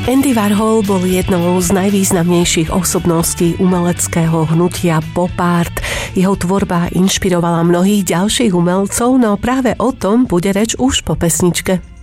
Andy Warhol bol jednou z najvýznamnejších osobností umeleckého hnutia pop art. Jeho tvorba inšpirovala mnohých ďalších umelcov, no práve o tom bude reč už po pesničke.